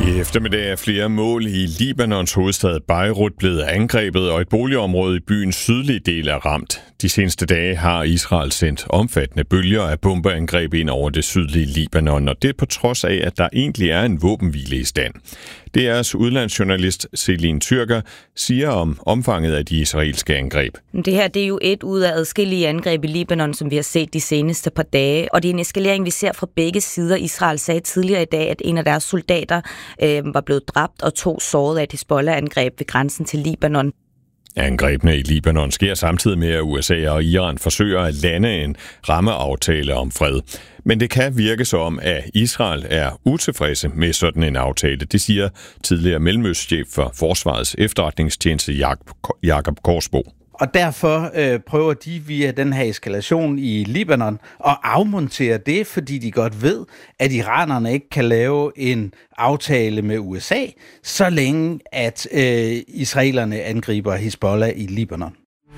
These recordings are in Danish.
I eftermiddag er flere mål i Libanons hovedstad Beirut blevet angrebet, og et boligområde i byens sydlige del er ramt. De seneste dage har Israel sendt omfattende bølger af bombeangreb ind over det sydlige Libanon, og det på trods af, at der egentlig er en våbenhvile i stand. DR's udlandsjournalist Celine Tyrker siger om omfanget af de israelske angreb. Det her det er jo et ud af adskillige angreb i Libanon, som vi har set de seneste par dage. Og det er en eskalering, vi ser fra begge sider. Israel sagde tidligere i dag, at en af deres soldater var blevet dræbt og 2 såret af et Hizbollah-angreb ved grænsen til Libanon. Angrebene i Libanon sker samtidig med, at USA og Iran forsøger at lande en rammeaftale om fred. Men det kan virke som, at Israel er utilfredse med sådan en aftale. Det siger tidligere mellemøstchef for Forsvarets efterretningstjeneste Jakob Korsbo. Og derfor prøver de via den her eskalation i Libanon at afmontere det, fordi de godt ved, at iranerne ikke kan lave en aftale med USA, så længe at israelerne angriber Hizbollah i Libanon.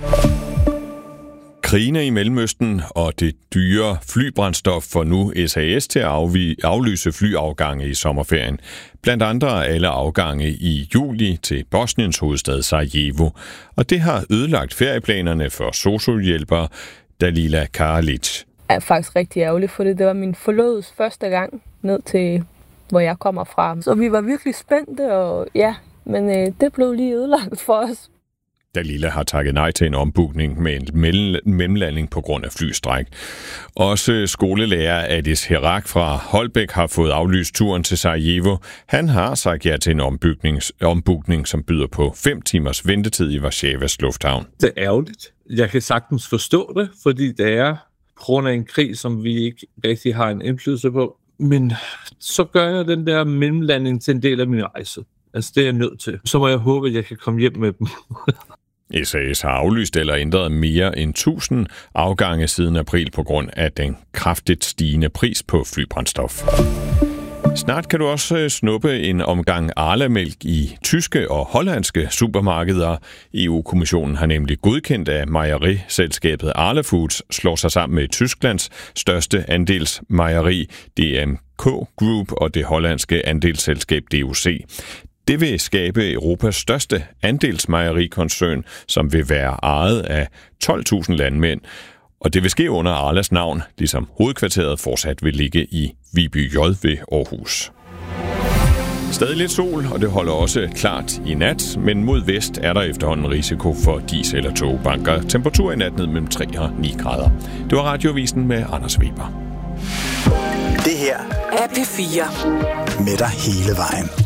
Krigene i Mellemøsten og det dyre flybrændstof får nu SAS til at aflyse flyafgange i sommerferien. Blandt andre alle afgange i juli til Bosniens hovedstad Sarajevo. Og det har ødelagt ferieplanerne for sosu-hjælpere Dalila Karalic. Jeg er faktisk rigtig ærgerlig for det. Det var min forlovedes første gang ned til, hvor jeg kommer fra. Så vi var virkelig spændte, og ja, men det blev lige ødelagt for os. Dalila har takket nej til en ombookning med en mellemlanding på grund af flystræk. Også skolelærer Adis Herak fra Holbæk har fået aflyst turen til Sarajevo. Han har sagt ja til en ombookning, som byder på 5 timers ventetid i Warszawas lufthavn. Det er ærgerligt. Jeg kan sagtens forstå det, fordi det er på grund af en krig, som vi ikke rigtig har en indflydelse på. Men så gør jeg den der mellemlanding til en del af min rejse. Altså det er jeg nødt til. Så må jeg håbe, at jeg kan komme hjem med dem. SAS har aflyst eller ændret mere end 1000 afgange siden april på grund af den kraftigt stigende pris på flybrændstof. Snart kan du også snuppe en omgang Arla-mælk i tyske og hollandske supermarkeder. EU-kommissionen har nemlig godkendt, at mejeriselskabet Arla Foods slår sig sammen med Tysklands største andelsmejeri DMK Group og det hollandske andelsselskab DOC. Det vil skabe Europas største andelsmejerikoncern, som vil være ejet af 12.000 landmænd. Og det vil ske under Arlas navn, ligesom hovedkvarteret fortsat vil ligge i Viby J ved Aarhus. Stadig lidt sol, og det holder også klart i nat, men mod vest er der efterhånden risiko for dis- eller togbanker. Temperatur i nat ned mellem 3 og 9 grader. Det var Radioavisen med Anders Weber. Det her er P4. Med dig hele vejen.